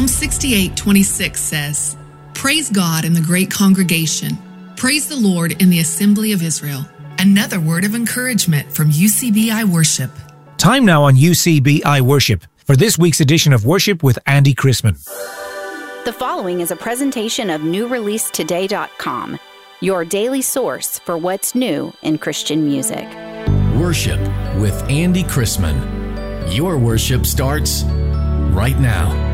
Psalm 68:26 says, "Praise God in the great congregation. Praise the Lord in the assembly of Israel." Another word of encouragement from UCBI Worship. Time now on UCBI Worship for this week's edition of Worship with Andy Chrisman. The following is a presentation of NewReleaseToday.com, your daily source for what's new in Christian music. Worship with Andy Chrisman. Your worship starts right now.